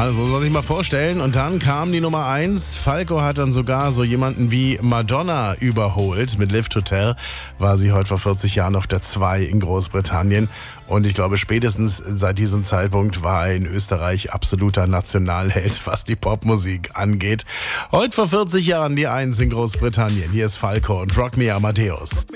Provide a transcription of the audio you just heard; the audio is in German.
Ja, das muss man sich mal vorstellen. Und dann kam die Nummer 1. Falco hat dann sogar so jemanden wie Madonna überholt. Mit Live to Tell war sie heute vor 40 Jahren auf der 2 in Großbritannien. Und ich glaube, spätestens seit diesem Zeitpunkt war er in Österreich absoluter Nationalheld, was die Popmusik angeht. Heute vor 40 Jahren die 1 in Großbritannien. Hier ist Falco und Rock Me Amadeus.